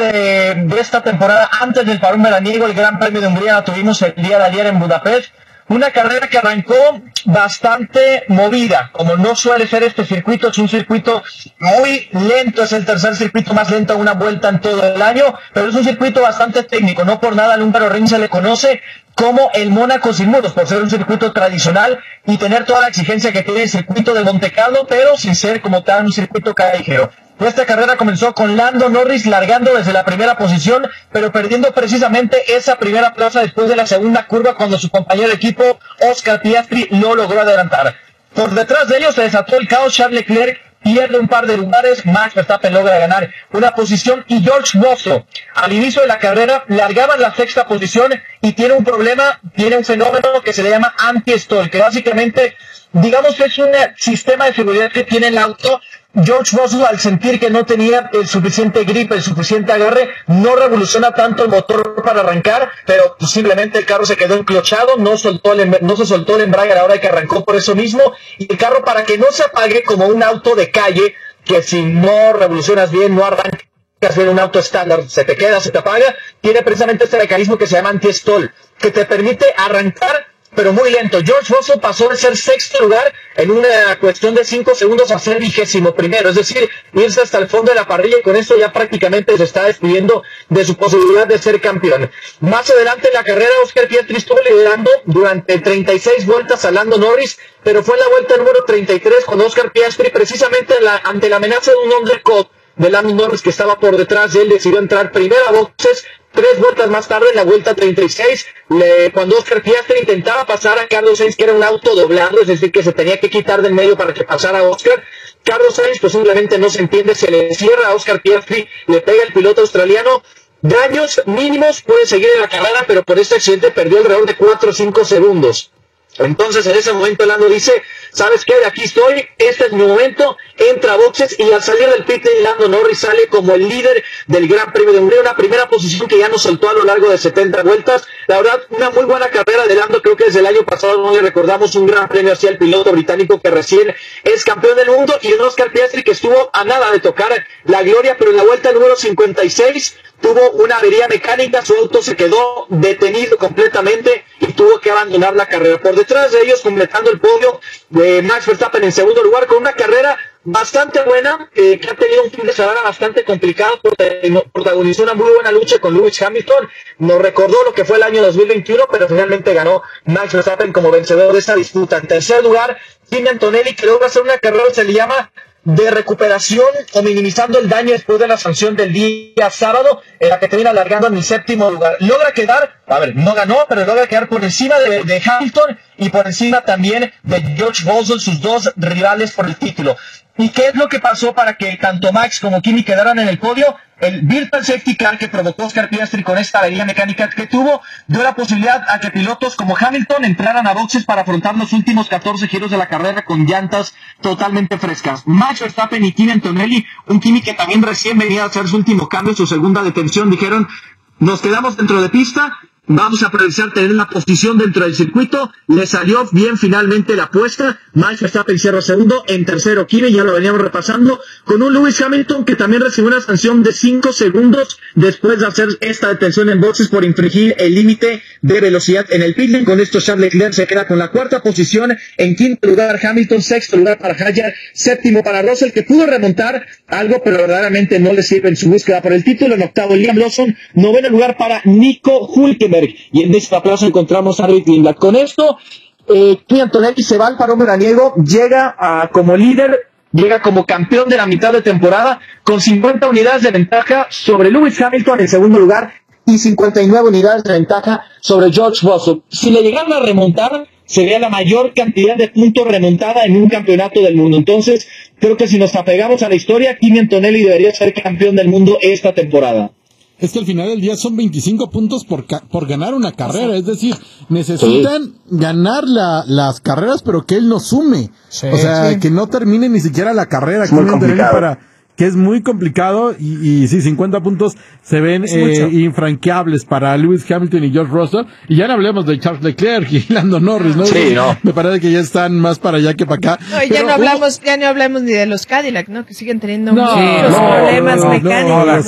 de esta temporada, antes del parón veraniego, el Gran Premio de Hungría la tuvimos el día de ayer en Budapest. Una carrera que arrancó bastante movida, como no suele ser este circuito. Es un circuito muy lento, es el tercer circuito más lento a una vuelta en todo el año, pero es un circuito bastante técnico. No por nada al húngaro Ring se le conoce como el Mónaco sin muros, por ser un circuito tradicional y tener toda la exigencia que tiene el circuito de Monte Carlo, pero sin ser como tal un circuito callejero. Esta carrera comenzó con Lando Norris largando desde la primera posición, pero perdiendo precisamente esa primera plaza después de la segunda curva cuando su compañero de equipo, Oscar Piastri, lo logró adelantar. Por detrás de ellos se desató el caos. Charles Leclerc pierde un par de lugares, Max Verstappen logra ganar una posición y George Russell al inicio de la carrera largaba en la sexta posición y tiene un problema, tiene un fenómeno que se le llama anti-stall, que básicamente digamos que es un sistema de seguridad que tiene el auto. George Russell, al sentir que no tenía el suficiente grip, el suficiente agarre, no revoluciona tanto el motor para arrancar, pero simplemente el carro se quedó enclochado, no se soltó el embrague a la hora que arrancó por eso mismo, y el carro, para que no se apague como un auto de calle, que si no revolucionas bien, no arrancas bien un auto estándar, se te queda, se te apaga, tiene precisamente este mecanismo que se llama anti-stall, que te permite arrancar pero muy lento. George Russell pasó de ser sexto lugar en una cuestión de 5 segundos a ser 21º, es decir, irse hasta el fondo de la parrilla, y con esto ya prácticamente se está despidiendo de su posibilidad de ser campeón. Más adelante en la carrera, Oscar Piastri estuvo liderando durante 36 vueltas a Lando Norris, pero fue en la vuelta número 33 cuando Oscar Piastri, precisamente ante la amenaza de un undercut de Lando Norris que estaba por detrás de él, decidió entrar primero a boxes. 3 vueltas más tarde, en la vuelta 36, cuando Oscar Piastri intentaba pasar a Carlos Sainz, que era un auto doblado, es decir, que se tenía que quitar del medio para que pasara a Oscar, Carlos Sainz pues simplemente no se entiende, se le cierra a Oscar Piastri, le pega el piloto australiano. Daños mínimos, puede seguir en la carrera, pero por este accidente perdió alrededor de 4 o 5 segundos. Entonces en ese momento Lando dice, ¿sabes qué? De aquí estoy, este es mi momento, entra a boxes, y al salir del pit Lando Norris sale como el líder del Gran Premio de Hungría, una primera posición que ya nos soltó a lo largo de 70 vueltas. La verdad, una muy buena carrera de Lando. Creo que desde el año pasado no le recordamos un Gran Premio hacia el piloto británico que recién es campeón del mundo, y un Oscar Piastri que estuvo a nada de tocar la gloria, pero en la vuelta número 56 tuvo una avería mecánica, su auto se quedó detenido completamente y tuvo que abandonar la carrera. Por detrás de ellos, completando el podio, de Max Verstappen en segundo lugar, con una carrera bastante buena, que ha tenido un fin de semana bastante complicado, protagonizó una muy buena lucha con Lewis Hamilton, nos recordó lo que fue el año 2021, pero finalmente ganó Max Verstappen como vencedor de esta disputa. En tercer lugar, Kimi Antonelli, que logra hacer una carrera que se le llama de recuperación o minimizando el daño después de la sanción del día sábado, en la que termina alargando en el séptimo lugar. Logra quedar, no ganó, pero logra quedar por encima de Hamilton y por encima también de George Russell, sus dos rivales por el título. ¿Y qué es lo que pasó para que tanto Max como Kimi quedaran en el podio? El Virtual Safety Car que provocó Oscar Piastri con esta avería mecánica que tuvo, dio la posibilidad a que pilotos como Hamilton entraran a boxes para afrontar los últimos 14 giros de la carrera con llantas totalmente frescas. Max Verstappen y Kimi Antonelli, un Kimi que también recién venía a hacer su último cambio, su segunda detención, dijeron, nos quedamos dentro de pista, vamos a priorizar tener una posición dentro del circuito. Le salió bien finalmente la apuesta. Max Verstappen cierra segundo, en tercero Kimi, ya lo veníamos repasando, con un Lewis Hamilton que también recibió una sanción de 5 segundos después de hacer esta detención en boxes por infringir el límite de velocidad en el pit lane. Con esto Charles Leclerc se queda con la cuarta posición, en quinto lugar Hamilton, sexto lugar para Hadjar, séptimo para Russell, que pudo remontar algo, pero verdaderamente no le sirve en su búsqueda por el título. En octavo Liam Lawson, noveno lugar para Nico Hülkenberg, y en esta plaza encontramos a Rick Lindblad. Con esto, Kimi Antonelli se va al parón veraniego, llega como líder, llega como campeón de la mitad de temporada, con 50 unidades de ventaja sobre Lewis Hamilton en segundo lugar, y 59 unidades de ventaja sobre George Russell. Si le llegaran a remontar, sería la mayor cantidad de puntos remontada en un campeonato del mundo. Entonces, creo que si nos apegamos a la historia, Kimi Antonelli debería ser campeón del mundo esta temporada. Es que al final del día son 25 puntos por ganar una carrera, es decir, necesitan ganar las carreras, pero que él no sume, que no termine ni siquiera la carrera, que es muy complicado y sí, 50 puntos se ven infranqueables para Lewis Hamilton y George Russell, y ya no hablemos de Charles Leclerc y Lando Norris, ¿no? Sí, no. Me parece que ya están más para allá que para acá. No, ya no hablamos ni de los Cadillac, ¿no? Que siguen teniendo muchos problemas mecánicos.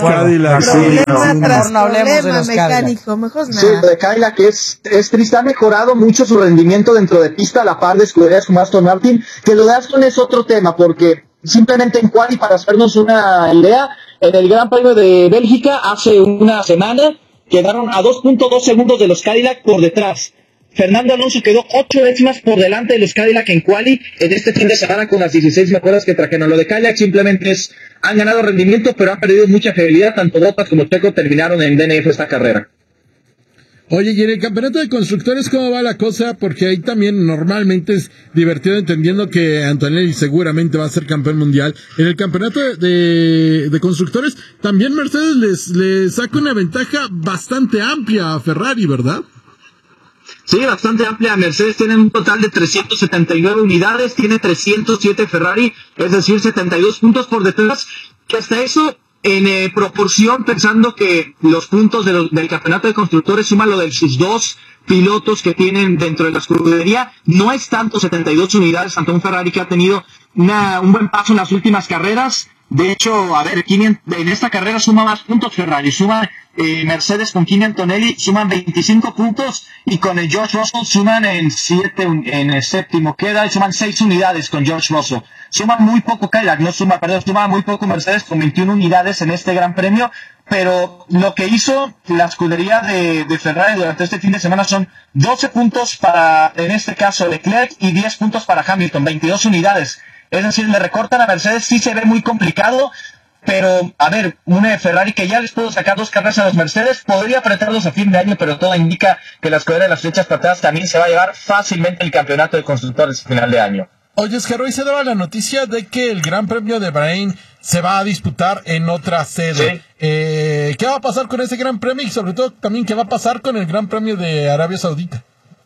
No hablemos de los mecánicos, mejor nada. Sí, de Cadillac es triste, ha mejorado mucho su rendimiento dentro de pista a la par de escuderías como Aston Martin, que lo de Aston es otro tema, porque simplemente en quali, para hacernos una idea, en el Gran Premio de Bélgica hace una semana quedaron a 2.2 segundos de los Cadillac por detrás. Fernando Alonso quedó 8 décimas por delante de los Cadillac en quali en este fin de semana con las 16 mejoras que trajeron. Lo de Cadillac simplemente han ganado rendimiento, pero han perdido mucha fiabilidad. Tanto Bottas como Checo terminaron en DNF esta carrera. Oye, y en el campeonato de constructores, ¿cómo va la cosa? Porque ahí también normalmente es divertido, entendiendo que Antonelli seguramente va a ser campeón mundial. En el campeonato de constructores, también Mercedes les saca una ventaja bastante amplia a Ferrari, ¿verdad? Sí, bastante amplia. Mercedes tiene un total de 379 unidades, tiene 307 Ferrari, es decir, 72 puntos por detrás, que hasta eso, en proporción, pensando que los puntos del campeonato de constructores suman lo de sus dos pilotos que tienen dentro de la escudería, no es tanto 72 unidades ante un Ferrari que ha tenido un buen paso en las últimas carreras. De hecho, a ver, en esta carrera suma más puntos Ferrari, suma Mercedes con Kimi Antonelli, suman 25 puntos, y con el George Russell suman en el séptimo queda, y suman 6 unidades con George Russell. Suma muy poco Cadillac, suma muy poco Mercedes con 21 unidades en este Gran Premio, pero lo que hizo la escudería de Ferrari durante este fin de semana son 12 puntos para, en este caso, Leclerc, y 10 puntos para Hamilton, 22 unidades. Es decir, le recortan a Mercedes, sí se ve muy complicado, pero, a ver, una Ferrari que ya les pudo sacar 2 carreras a los Mercedes, podría apretarlos a fin de año, pero todo indica que la escudería de las flechas plateadas también se va a llevar fácilmente el campeonato de constructores a final de año. Oye, es que hoy se daba la noticia de que el Gran Premio de Bahrein se va a disputar en otra sede. Sí. ¿Qué va a pasar con ese Gran Premio? Y sobre todo también, ¿qué va a pasar con el Gran Premio de Arabia Saudita?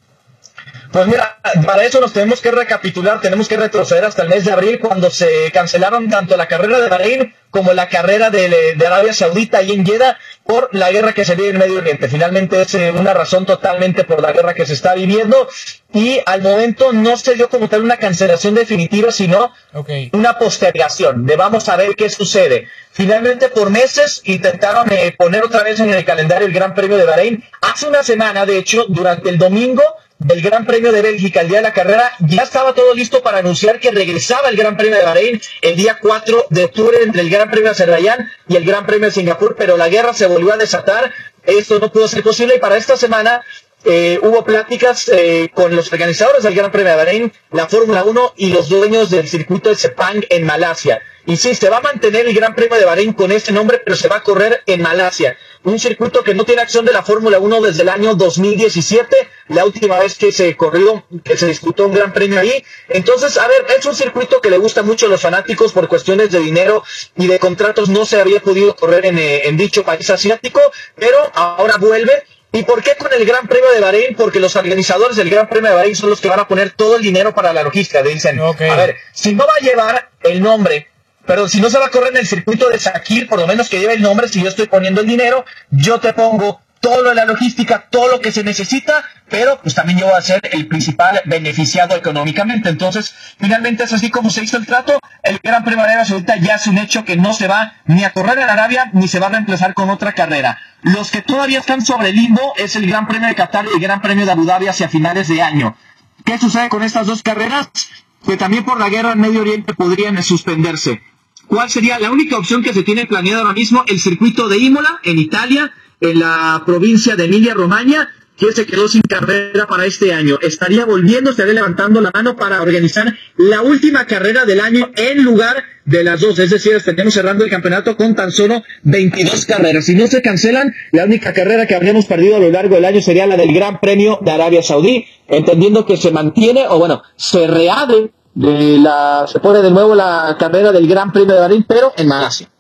Pues mira, para eso nos tenemos que recapitular, tenemos que retroceder hasta el mes de abril, cuando se cancelaron tanto la carrera de Bahrein como la carrera de Arabia Saudita y en Jeddah, por la guerra que se vive en Medio Oriente. Finalmente es una razón totalmente por la guerra que se está viviendo, y al momento no se dio como tal una cancelación definitiva, sino una postergación de vamos a ver qué sucede. Finalmente, por meses intentaron poner otra vez en el calendario el Gran Premio de Bahrein. Hace una semana, de hecho, durante el domingo del Gran Premio de Bélgica, el día de la carrera, ya estaba todo listo para anunciar que regresaba el Gran Premio de Bahrein el día 4 de octubre entre el Gran Premio de Azerbaiyán y el Gran Premio de Singapur, pero la guerra se volvió a desatar, esto no pudo ser posible, y para esta semana hubo pláticas con los organizadores del Gran Premio de Bahrein, la Fórmula 1 y los dueños del circuito de Sepang en Malasia. Y sí, se va a mantener el Gran Premio de Bahrein con ese nombre, pero se va a correr en Malasia. Un circuito que no tiene acción de la Fórmula 1 desde el año 2017, la última vez que se disputó un Gran Premio ahí. Entonces, a ver, es un circuito que le gusta mucho a los fanáticos por cuestiones de dinero y de contratos. No se había podido correr en dicho país asiático, pero ahora vuelve. ¿Y por qué con el Gran Premio de Bahrein? Porque los organizadores del Gran Premio de Bahrein son los que van a poner todo el dinero para la logística. Dicen, a ver, si no va a llevar el nombre, pero si no se va a correr en el circuito de Sakir, por lo menos que lleve el nombre, si yo estoy poniendo el dinero, yo te pongo todo lo de la logística, todo lo que se necesita, pero pues también yo voy a ser el principal beneficiado económicamente. Entonces, finalmente es así como se hizo el trato. El Gran Premio de Arabia Saudita ya es un hecho que no se va ni a correr en Arabia, ni se va a reemplazar con otra carrera. Los que todavía están sobre el limbo es el Gran Premio de Qatar y el Gran Premio de Abu Dhabi hacia finales de año. ¿Qué sucede con estas dos carreras? Que también por la guerra en Medio Oriente podrían suspenderse. ¿Cuál sería la única opción que se tiene planeada ahora mismo? El circuito de Imola, en Italia, en la provincia de Emilia-Romagna, que se quedó sin carrera para este año. Estaría levantando la mano para organizar la última carrera del año en lugar de las dos. Es decir, estaríamos cerrando el campeonato con tan solo 22 carreras. Si no se cancelan, la única carrera que habríamos perdido a lo largo del año sería la del Gran Premio de Arabia Saudí, entendiendo que se mantiene, o bueno, se reabre se pone de nuevo la carrera del Gran Premio de Bahrein, pero en Malasia.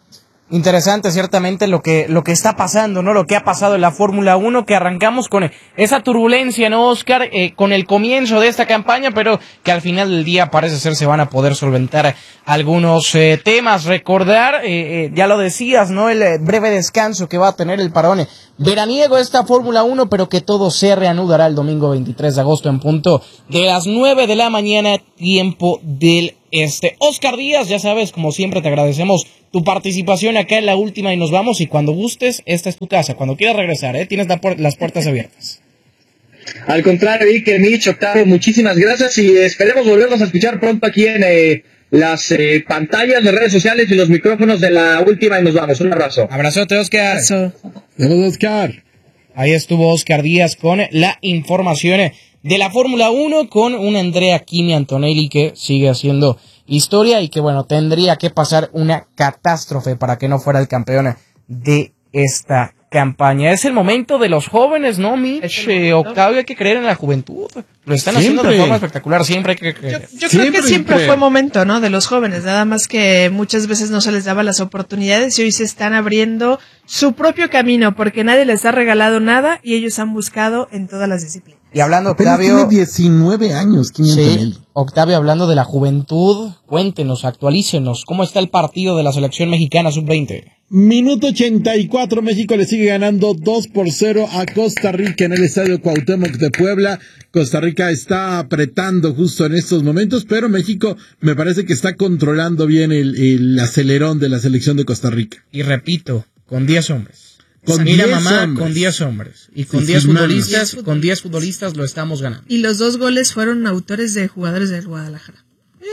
Interesante, ciertamente, lo que está pasando, ¿no? Lo que ha pasado en la Fórmula 1, que arrancamos con esa turbulencia, ¿no, Oscar? Con el comienzo de esta campaña, pero que al final del día parece ser se van a poder solventar algunos temas. Recordar, ya lo decías, ¿no? El breve descanso que va a tener el parón veraniego esta Fórmula 1, pero que todo se reanudará el domingo 23 de agosto en punto de las 9 de la mañana, tiempo del Oscar Díaz, ya sabes, como siempre te agradecemos tu participación acá en La Última y Nos Vamos, y cuando gustes, esta es tu casa, cuando quieras regresar, tienes las puertas abiertas. Al contrario, Iker, Mitch, Octavio, muchísimas gracias y esperemos volvernos a escuchar pronto aquí en las pantallas de redes sociales y los micrófonos de La Última y Nos Vamos. Un abrazo. Abrazote, Oscar. Saludos, Oscar. Ahí estuvo Oscar Díaz con la información de la Fórmula 1 con un Andrea Kimi Antonelli que sigue haciendo historia y que, bueno, tendría que pasar una catástrofe para que no fuera el campeón de esta campaña. Es el momento de los jóvenes, ¿no, Mitch? Octavio, hay que creer en la juventud. Lo están haciendo de forma espectacular, siempre hay que creer. Yo creo que siempre fue momento, ¿no? De los jóvenes, nada más que muchas veces no se les daba las oportunidades y hoy se están abriendo su propio camino porque nadie les ha regalado nada y ellos han buscado en todas las disciplinas. Y hablando, Octavio, tiene 19 años. Sí, Octavio, hablando de la juventud, cuéntenos, actualícenos, ¿cómo está el partido de la selección mexicana sub-20? Minuto 84, México le sigue ganando 2-0 a Costa Rica en el Estadio Cuauhtémoc de Puebla. Costa Rica está apretando justo en estos momentos, pero México me parece que está controlando bien el acelerón de la selección de Costa Rica. Y repito, con 10 hombres. Con Mira, 10 mamá, hombres. Con 10 hombres. Y con 10 futbolistas, con 10 futbolistas lo estamos ganando. Y los 2 goles fueron autores de jugadores del Guadalajara.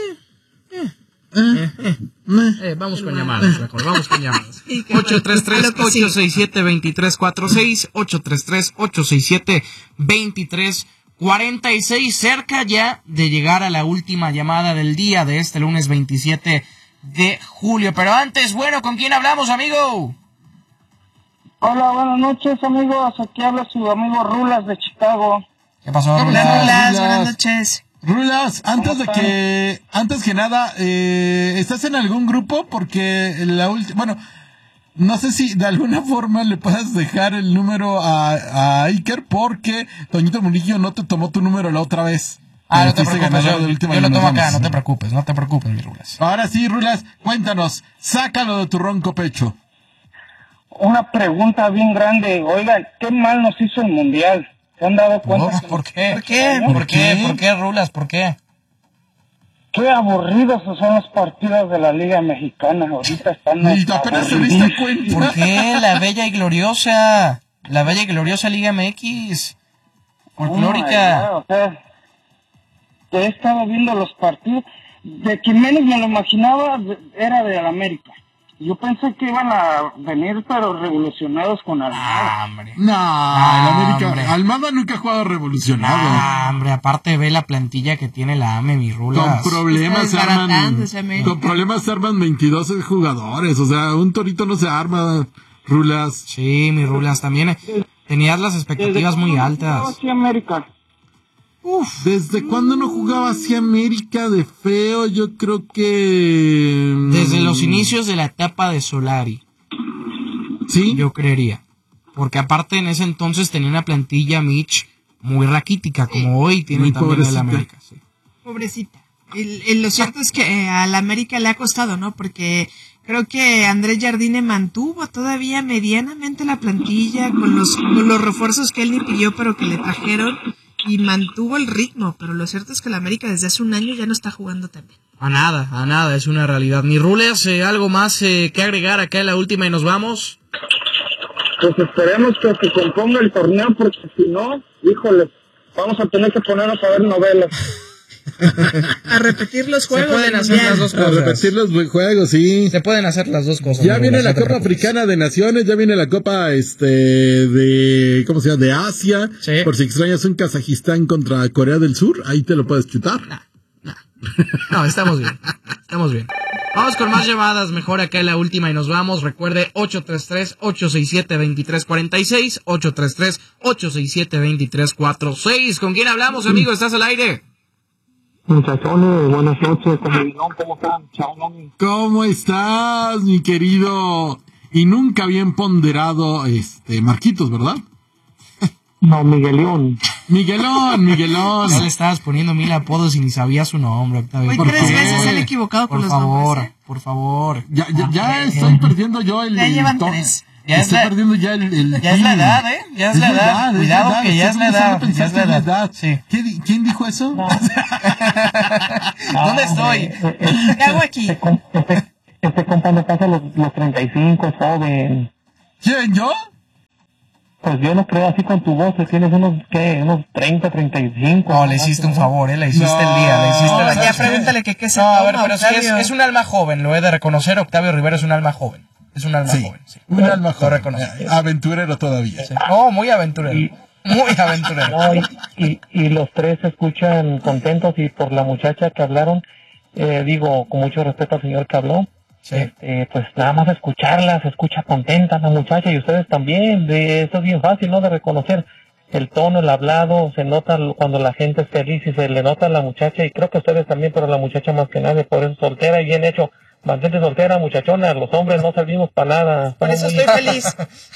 Vamos con llamadas, mejor, vamos con llamadas. 833-867-2346, 833-867-2346, cerca ya de llegar a la última llamada del día de este lunes 27 de julio. Pero antes, bueno, ¿con quién hablamos, amigo? Hola, buenas noches, amigos. Aquí habla su amigo Rulas de Chicago. ¿Qué pasó, Hola, Rulas? Rulas, buenas noches. Rulas, antes que nada, ¿estás en algún grupo? Porque bueno, no sé si de alguna forma le puedas dejar el número a Iker, porque Toñito Murillo no te tomó tu número la otra vez. No te preocupes, yo lo tomo acá, no te preocupes, mi Rulas. Ahora sí, Rulas, cuéntanos, sácalo de tu ronco pecho. Una pregunta bien grande. Oigan, ¿qué mal nos hizo el Mundial? ¿Se han dado cuenta? ¿Por qué, Rulas? ¿Por qué? Qué aburridos son los partidos de la Liga Mexicana. Ahorita están... Y apenas se diste cuenta. ¿Por qué? La bella y gloriosa Liga MX. Folclórica. O sea, he estado viendo los partidos. De quien menos me lo imaginaba era de la América. Yo pensé que iban a venir, pero revolucionados con Almada. No, el América. Almada nunca ha jugado revolucionado. Hombre, aparte ve la plantilla que tiene la AME, mi Rulas. Con problemas se arman 22 jugadores. O sea, un torito no se arma, Rulas. Sí, mi Rulas, también tenías las expectativas muy altas. Sí, América. ¿Desde cuándo no jugaba así América de feo? Yo creo que... Desde los inicios de la etapa de Solari. ¿Sí? Yo creería. Porque aparte en ese entonces tenía una plantilla, Mitch, muy raquítica, como hoy tiene muy también pobrecita. el América. Sí. Pobrecita. Lo cierto es que a la América le ha costado, ¿no? Porque creo que Andrés Jardine mantuvo todavía medianamente la plantilla con los refuerzos que él ni pidió, pero que le trajeron. Y mantuvo el ritmo, pero lo cierto es que la América desde hace un año ya no está jugando tan bien. A nada, es una realidad. Mi Rules, ¿algo más que agregar acá en La Última y Nos Vamos? Pues esperemos que se componga el torneo, porque si no, híjole, vamos a tener que ponernos a ver novelas. A repetir los juegos. Se pueden hacer las dos cosas. A repetir los juegos, sí. Se pueden hacer las dos cosas. Ya viene la Copa Africana de Naciones, ya viene la Copa de ¿cómo se llama? De Asia. Sí. Por si extrañas un Kazajistán contra Corea del Sur, ahí te lo puedes chutar. No, estamos bien. Vamos con más llamadas, mejor acá en La Última y Nos Vamos. Recuerde 833-867-2346, 833-867-2346. ¿Con quién hablamos, amigo? ¿Estás al aire? Muchachones, buenas noches, ¿cómo están? Chao, mami. ¿Cómo estás, mi querido y nunca bien ponderado Marquitos, ¿verdad? No, Miguelón. Miguelón. Ya le estabas poniendo 1000 apodos y ni sabía su nombre, Octavio. Hoy Por 3 favor. veces se han equivocado con los nombres. Por favor. Ya estoy perdiendo yo el... Ya llevan tono. 3. Ya es Estoy la- perdiendo ya el Ya es la edad, ¿eh? Ya es la edad. Cuidado que ya es la edad. Ya es la edad. Sí. ¿Quién dijo eso? ¿Dónde estoy? ¿Qué hago aquí? Este compa no pasa los 35, joven. ¿Quién, yo? Pues yo no creo así con tu voz, que tienes unos 30, 35. No, le hiciste un favor, le hiciste el día, le hiciste la Ya noche. pregúntale que qué se No, a ver, toma, pero sí Octavio. es un alma joven, lo he de reconocer. Octavio Rivero es un alma joven. Es un alma joven, sí. Un alma Lo joven. reconozco. Aventurero todavía. Sí. No, muy aventurero. Muy aventurero. No, y los tres se escuchan contentos y por la muchacha que hablaron, digo, con mucho respeto al señor que habló, Sí. pues nada más escucharla, se escucha contenta la muchacha y ustedes también, eso es bien fácil, ¿no? De reconocer el tono, el hablado, se nota cuando la gente es feliz y se le nota a la muchacha y creo que ustedes también, pero la muchacha más que nada, por eso soltera y bien hecho. Mantente soltera, muchachona, los hombres no servimos para nada. Por eso Estamos estoy muy- feliz.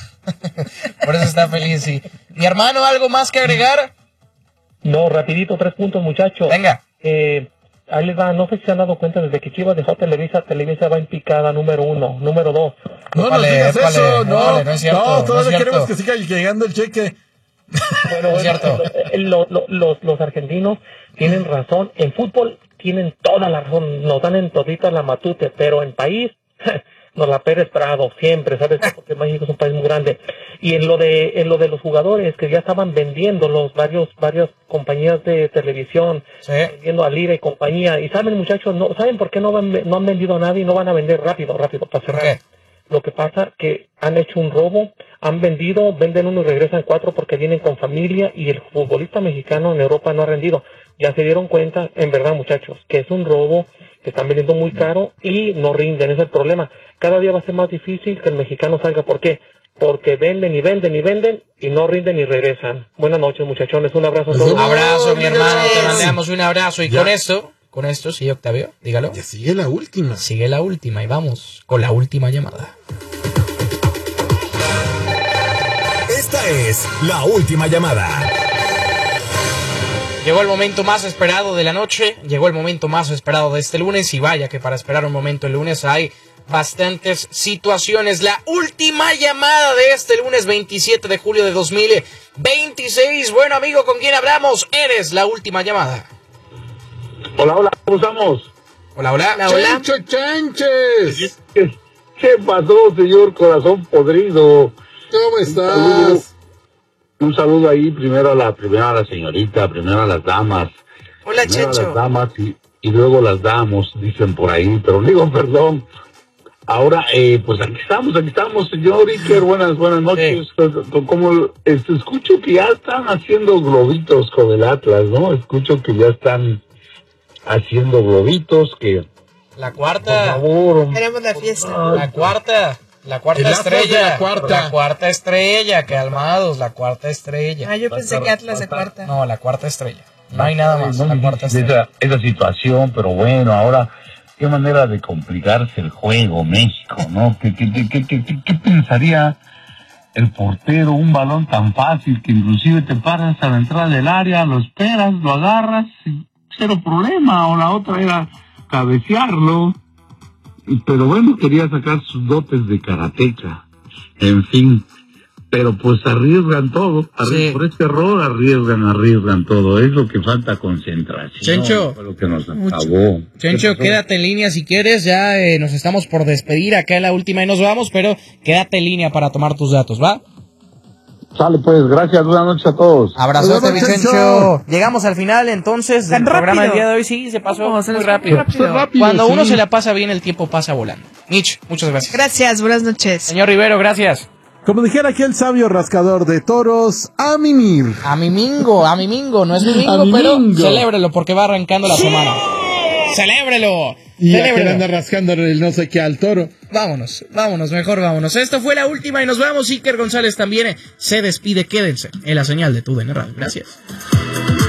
Por eso está feliz, sí. Mi hermano, ¿algo más que agregar? No, rapidito, 3 puntos, muchachos. Venga. Ahí les va, no sé si se han dado cuenta, desde que Chivas dejó Televisa va en picada número 1, número 2. No nos Épale, digas épale, eso, no. épale, no es cierto, no todavía es cierto. queremos que siga llegando el cheque. Bueno, Es cierto. los argentinos tienen razón, en fútbol tienen toda la razón, nos dan en todita la matute, pero en país nos la Pérez Prado siempre, ¿sabes? Porque México es un país muy grande. Y en lo de los jugadores que ya estaban vendiendo varias compañías de televisión, Sí. vendiendo a Lira y compañía, y saben muchachos, ¿saben por qué no han vendido a nadie y no van a vender rápido para ¿Por cerrar? qué? Lo que pasa que han hecho un robo, venden uno y regresan 4 porque vienen con familia y el futbolista mexicano en Europa no ha rendido. Ya se dieron cuenta, en verdad muchachos, que es un robo, que están vendiendo muy caro y no rinden, ese es el problema. Cada día va a ser más difícil que el mexicano salga. ¿Por qué? Porque venden y venden y venden y no rinden y regresan. Buenas noches muchachones, un abrazo a todos. Abrazo, mi hermano, te Gracias. mandamos un abrazo. Y Ya. con esto, sí, Octavio, dígalo. Ya sigue la última. Sigue la última y vamos con la última llamada. Esta es la última llamada. Llegó el momento más esperado de la noche, llegó el momento más esperado de este lunes y vaya que para esperar un momento el lunes hay bastantes situaciones. La última llamada de este lunes 27 de julio de 2026. Bueno, amigo, ¿con quién hablamos? Eres la última llamada. Hola, ¿cómo estamos? Hola, hola. ¡Chancho, chanches! ¿Qué pasó, señor corazón podrido? ¿Cómo estás? Un saludo ahí primero a la señorita, primero a las damas. Hola, Primero a Checho. las damas y luego las damos, dicen por ahí, pero digo perdón. Ahora, pues aquí estamos, señor Iker, buenas noches. Como escucho que ya están haciendo globitos con el Atlas, ¿no? Escucho que ya están haciendo globitos, que La por cuarta. favor, Tenemos la fiesta. La cuarta El Atlas de estrella. la cuarta. La cuarta estrella, calmados, la cuarta estrella. Ah, yo pensé que Atlas de cuarta. No, la cuarta estrella. No hay nada más. La cuarta estrella. esa situación, pero bueno, ahora, qué manera de complicarse el juego, México, ¿no? ¿Qué pensaría el portero? Un balón tan fácil que inclusive te paras a la entrada del área, lo esperas, lo agarras, y cero problema, o la otra era cabecearlo. Pero bueno, quería sacar sus dotes de karateca, en fin. Pero pues arriesgan todo, Sí. por este error arriesgan todo, es lo que falta concentración. Chencho. Fue lo que nos acabó. Chencho, quédate en línea si quieres, ya nos estamos por despedir acá en la última y nos vamos, pero quédate en línea para tomar tus datos, ¿va? Sale pues, gracias, buenas noches a todos. Abrazote, Nos vemos, Vicencio. Chencho. Llegamos al final entonces del Tan programa del rápido. día de hoy, sí, se pasó ¿Cómo? Se muy les fue rápido. rápido. Fue rápido, Cuando uno sí. se la pasa bien, el tiempo pasa volando. Mitch, muchas gracias. Gracias, buenas noches. Señor Rivero, gracias. Como dijera aquí el sabio rascador de toros, a mimir. A mi mingo, no es mi mingo, A mi pero mingo. celébrelo porque va arrancando la semana. ¡Celébrelo! Y ya que le ¡Celébrelo! anda rascando el no sé qué al toro. Vámonos, mejor vámonos. Esto fue la última y nos vamos. Iker González también se despide. Quédense en la señal de TUDN Radio. Gracias.